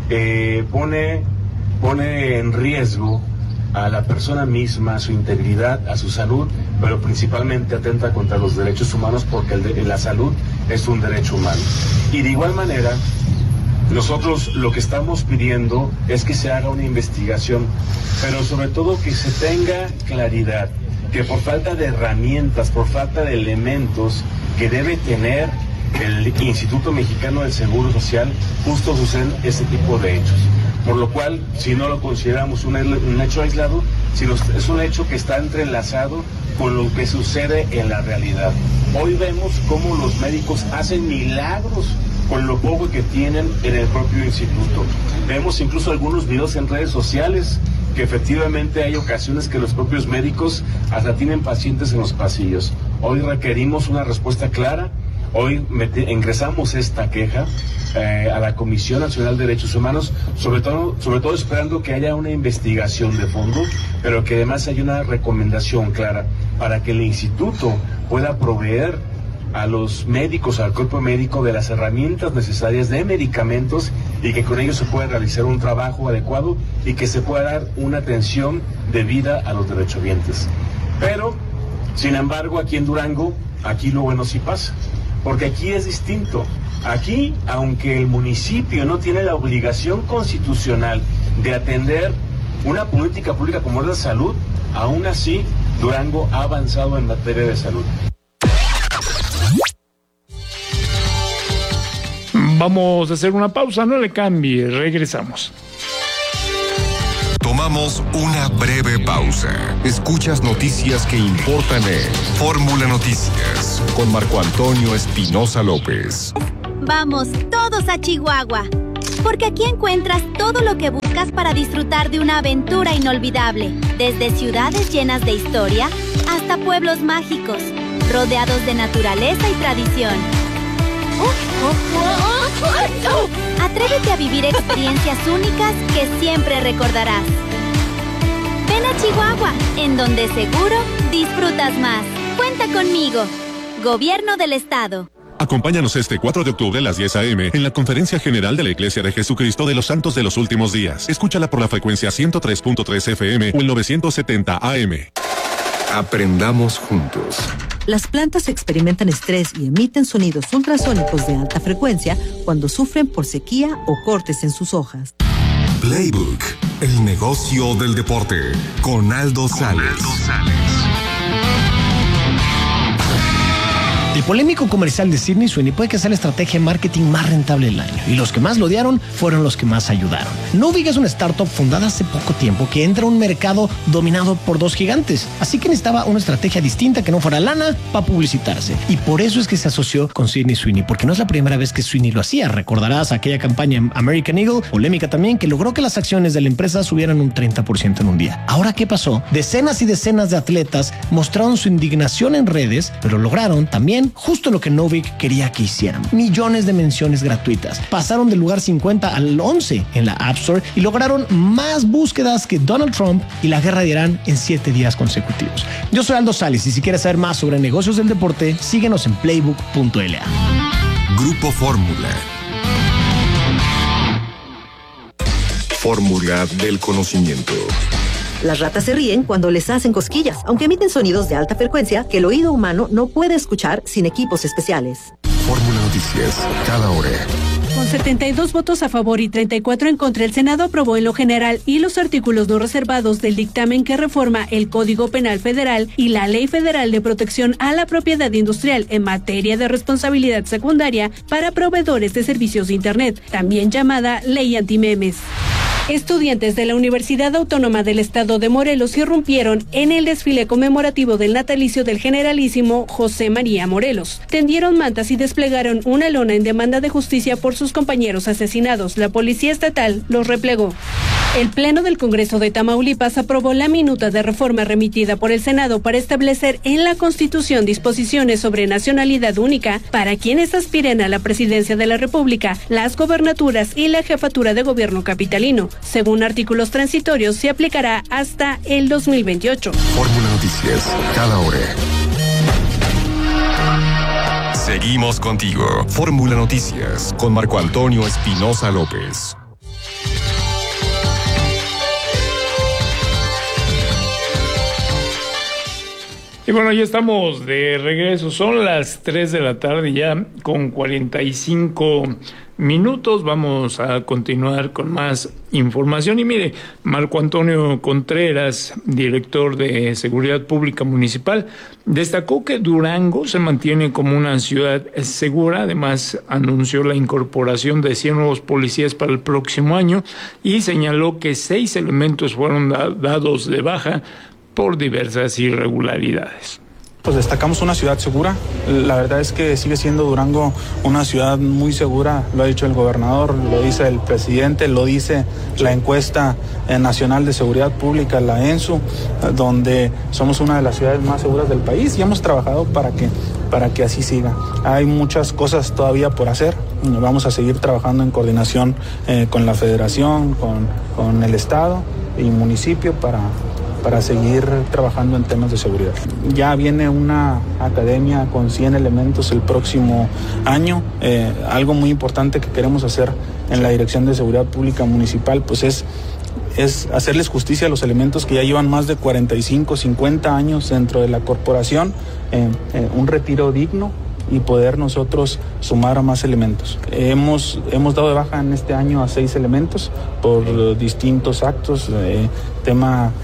pone en riesgo a la persona misma, a su integridad, a su salud, pero principalmente atenta contra los derechos humanos porque la salud es un derecho humano. Y de igual manera, nosotros lo que estamos pidiendo es que se haga una investigación, pero sobre todo que se tenga claridad, que por falta de herramientas, por falta de elementos que debe tener el Instituto Mexicano del Seguro Social, justo suceden ese tipo de hechos. Por lo cual, si no lo consideramos un hecho aislado, sino es un hecho que está entrelazado con lo que sucede en la realidad. Hoy vemos cómo los médicos hacen milagros con lo poco que tienen en el propio instituto. Vemos incluso algunos videos en redes sociales que efectivamente hay ocasiones que los propios médicos hasta tienen pacientes en los pasillos. Hoy requerimos una respuesta clara. Hoy ingresamos esta queja a la Comisión Nacional de Derechos Humanos, sobre todo esperando que haya una investigación de fondo, pero que además haya una recomendación clara para que el instituto pueda proveer a los médicos, al cuerpo médico, de las herramientas necesarias, de medicamentos, y que con ellos se pueda realizar un trabajo adecuado y que se pueda dar una atención debida a los derechohabientes. Pero, sin embargo, aquí en Durango, aquí lo bueno sí pasa, porque aquí es distinto. Aquí, aunque el municipio no tiene la obligación constitucional de atender una política pública como es la salud, aún así, Durango ha avanzado en materia de salud. Vamos a hacer una pausa, no le cambie, regresamos. Tomamos una breve pausa. Escuchas noticias que importan en Fórmula Noticias con Marco Antonio Espinosa López. Vamos todos a Chihuahua, porque aquí encuentras todo lo que buscas para disfrutar de una aventura inolvidable, desde ciudades llenas de historia hasta pueblos mágicos, rodeados de naturaleza y tradición. Atrévete a vivir experiencias únicas que siempre recordarás. Ven a Chihuahua, en donde seguro disfrutas más. Cuenta conmigo. Gobierno del Estado. Acompáñanos este 4 de octubre a las 10 a.m. en la Conferencia General de la Iglesia de Jesucristo de los Santos de los Últimos Días. Escúchala por la frecuencia 103.3 FM o el 970 AM. Aprendamos juntos. Las plantas experimentan estrés y emiten sonidos ultrasónicos de alta frecuencia cuando sufren por sequía o cortes en sus hojas. Playbook, el negocio del deporte, con Aldo Sales. El polémico comercial de Sydney Sweeney puede que sea la estrategia de marketing más rentable del año, y los que más lo odiaron fueron los que más ayudaron. Novig es una startup fundada hace poco tiempo que entra a un mercado dominado por dos gigantes, así que necesitaba una estrategia distinta que no fuera lana para publicitarse, y por eso es que se asoció con Sydney Sweeney, porque no es la primera vez que Sweeney lo hacía. Recordarás aquella campaña American Eagle, polémica también, que logró que las acciones de la empresa subieran un 30% en un día. Ahora, ¿qué pasó? Decenas y decenas de atletas mostraron su indignación en redes, pero lograron también justo lo que Novik quería que hicieran: millones de menciones gratuitas. Pasaron del lugar 50 al 11 en la App Store y lograron más búsquedas que Donald Trump y la guerra de Irán en 7 días consecutivos. Yo soy Aldo Sales, y si quieres saber más sobre negocios del deporte, síguenos en playbook.la. Grupo Fórmula. Fórmula del conocimiento. Las ratas se ríen cuando les hacen cosquillas, aunque emiten sonidos de alta frecuencia que el oído humano no puede escuchar sin equipos especiales. Fórmula Noticias, cada hora. Con 72 votos a favor y 34 en contra, el Senado aprobó en lo general y los artículos no reservados del dictamen que reforma el Código Penal Federal y la Ley Federal de Protección a la Propiedad Industrial en materia de responsabilidad secundaria para proveedores de servicios de Internet, también llamada Ley Antimemes. Estudiantes de la Universidad Autónoma del Estado de Morelos irrumpieron en el desfile conmemorativo del natalicio del generalísimo José María Morelos. Tendieron mantas y desplegaron una lona en demanda de justicia por sus compañeros asesinados. La policía estatal los replegó. El Pleno del Congreso de Tamaulipas aprobó la minuta de reforma remitida por el Senado para establecer en la Constitución disposiciones sobre nacionalidad única para quienes aspiren a la presidencia de la República, las gobernaturas y la jefatura de gobierno capitalino. Según artículos transitorios, se aplicará hasta el 2028. Fórmula Noticias, cada hora. Seguimos contigo. Fórmula Noticias, con Marco Antonio Espinosa López. Y bueno, ya estamos de regreso. Son las 3 de la tarde ya con 45 minutos. Vamos a continuar con más información. Y mire, Marco Antonio Contreras, director de Seguridad Pública Municipal, destacó que Durango se mantiene como una ciudad segura. Además, anunció la incorporación de 100 nuevos policías para el próximo año y señaló que 6 elementos fueron dados de baja por diversas irregularidades. Pues destacamos una ciudad segura. La verdad es que sigue siendo Durango una ciudad muy segura. Lo ha dicho el gobernador, lo dice el presidente, lo dice la encuesta nacional de seguridad pública, la ENSU, donde somos una de las ciudades más seguras del país, y hemos trabajado para que así siga. Hay muchas cosas todavía por hacer. Vamos a seguir trabajando en coordinación con la Federación, con el Estado y municipio para para seguir trabajando en temas de seguridad. Ya viene una academia con 100 elementos el próximo año. Algo muy importante que queremos hacer en la Dirección de Seguridad Pública Municipal pues es hacerles justicia a los elementos que ya llevan más de 45, 50 años dentro de la corporación, un retiro digno y poder nosotros sumar a más elementos. Hemos dado de baja en este año a 6 elementos por distintos actos, tema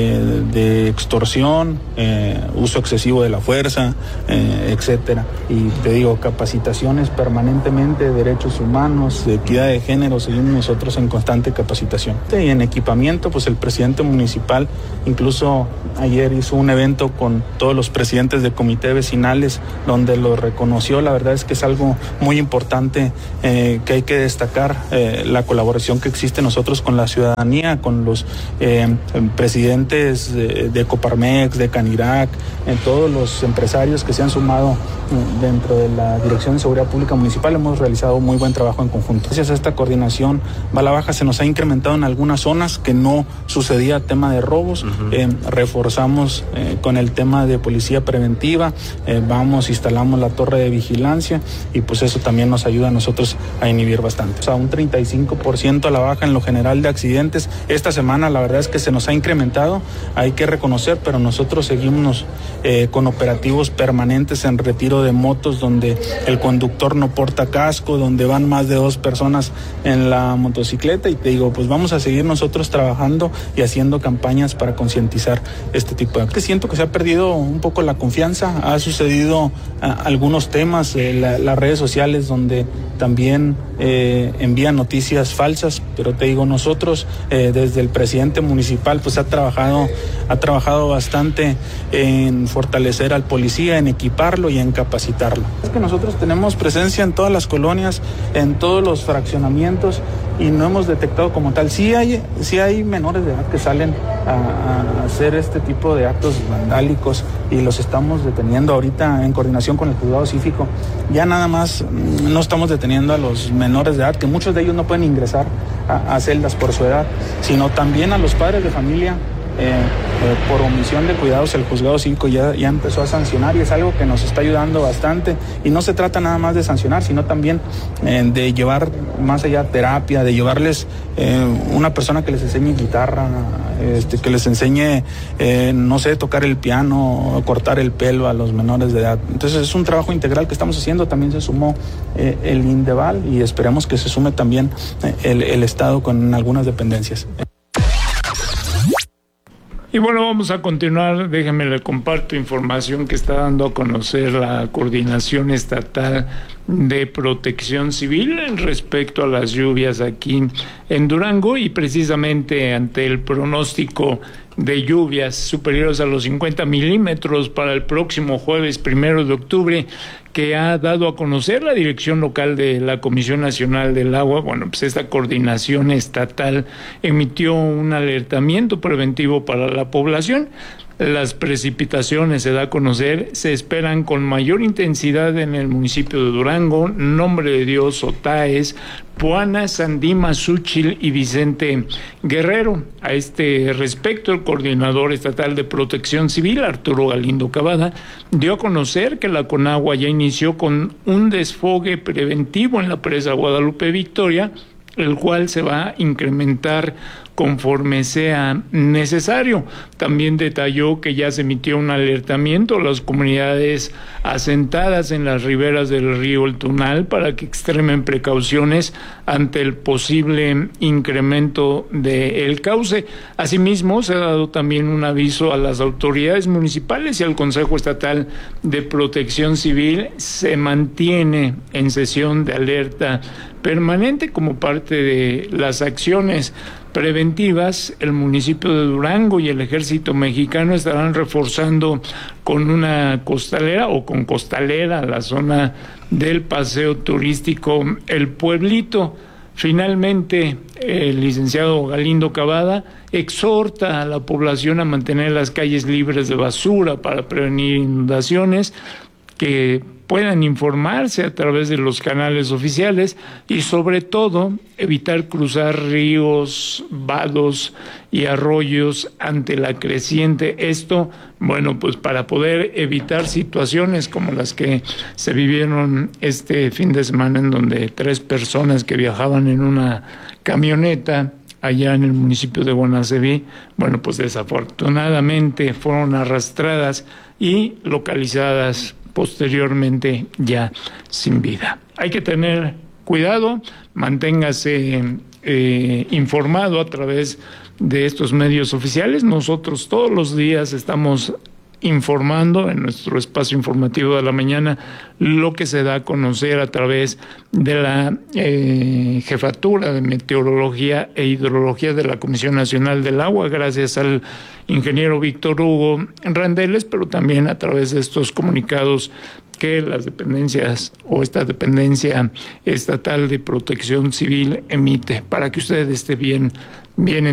de extorsión, uso excesivo de la fuerza, etcétera. Y te digo, capacitaciones permanentemente, derechos humanos, de equidad de género, seguimos nosotros en constante capacitación. Y en equipamiento, pues el presidente municipal incluso ayer hizo un evento con todos los presidentes de comité vecinales donde lo reconoció. La verdad es que es algo muy importante que hay que destacar, la colaboración que existe nosotros con la ciudadanía, con los presidentes de Coparmex, de Canirac, todos los empresarios que se han sumado dentro de la Dirección de Seguridad Pública Municipal. Hemos realizado muy buen trabajo en conjunto. Gracias a esta coordinación, bala baja se nos ha incrementado en algunas zonas que no sucedía tema de robos. Reforzamos con el tema de policía preventiva, instalamos la torre de vigilancia y pues eso también nos ayuda a nosotros a inhibir bastante. O sea, un 35% a la baja en lo general de accidentes. Esta semana la verdad es que se nos ha incrementado, hay que reconocer, pero nosotros seguimos con operativos permanentes en retiro de motos donde el conductor no porta casco, donde van más de 2 personas en la motocicleta, y te digo, pues vamos a seguir nosotros trabajando y haciendo campañas para concientizar este tipo de actos. Siento que se ha perdido un poco la confianza, ha sucedido algunos temas, las redes sociales donde también envían noticias falsas, pero te digo, nosotros desde el presidente municipal pues ha trabajado bastante en fortalecer al policía, en equiparlo y en capacitarlo. Es que nosotros tenemos presencia en todas las colonias, en todos los fraccionamientos y no hemos detectado como tal. Sí hay menores de edad que salen a hacer este tipo de actos vandálicos y los estamos deteniendo ahorita en coordinación con el juzgado cívico. Ya nada más no estamos deteniendo a los menores de edad, que muchos de ellos no pueden ingresar a celdas por su edad, sino también a los padres de familia. Por omisión de cuidados, el juzgado cívico ya empezó a sancionar y es algo que nos está ayudando bastante. Y no se trata nada más de sancionar, sino también de llevar más allá terapia, de llevarles una persona que les enseñe guitarra, que les enseñe, no sé, tocar el piano, cortar el pelo a los menores de edad. Entonces es un trabajo integral que estamos haciendo. También se sumó el INDEVAL y esperemos que se sume también el Estado con algunas dependencias. Y bueno, vamos a continuar. Déjame le comparto información que está dando a conocer la Coordinación Estatal de Protección Civil respecto a las lluvias aquí en Durango, y precisamente ante el pronóstico de lluvias superiores a los 50 milímetros para el próximo jueves 1 de octubre que ha dado a conocer la dirección local de la Comisión Nacional del Agua. Bueno, pues esta coordinación estatal emitió un alertamiento preventivo para la población. Las precipitaciones, se da a conocer, se esperan con mayor intensidad en el municipio de Durango, Nombre de Dios, Otaes, Puana, Sandima, Xúchitl y Vicente Guerrero. A este respecto, el coordinador estatal de Protección Civil, Arturo Galindo Cavada, dio a conocer que la Conagua ya inició con un desfogue preventivo en la presa Guadalupe Victoria, el cual se va a incrementar conforme sea necesario. También detalló que ya se emitió un alertamiento a las comunidades asentadas en las riberas del río El Tunal para que extremen precauciones ante el posible incremento del cauce. Asimismo, se ha dado también un aviso a las autoridades municipales y al Consejo Estatal de Protección Civil. Se mantiene en sesión de alerta permanente como parte de las acciones preventivas. El municipio de Durango y el Ejército Mexicano estarán reforzando con una costalera o con costalera la zona del paseo turístico El Pueblito. Finalmente, el licenciado Galindo Cavada exhorta a la población a mantener las calles libres de basura para prevenir inundaciones, que puedan informarse a través de los canales oficiales y sobre todo evitar cruzar ríos, vados y arroyos ante la creciente. Esto, bueno, pues para poder evitar situaciones como las que se vivieron este fin de semana, en donde 3 personas que viajaban en una camioneta allá en el municipio de Guanaceví, bueno, pues desafortunadamente fueron arrastradas y localizadas posteriormente ya sin vida. Hay que tener cuidado, manténgase informado a través de estos medios oficiales. Nosotros todos los días estamos informando en nuestro espacio informativo de la mañana lo que se da a conocer a través de la Jefatura de Meteorología e Hidrología de la Comisión Nacional del Agua, gracias al ingeniero Víctor Hugo Randeles, pero también a través de estos comunicados que las dependencias o esta dependencia estatal de protección civil emite para que usted esté bien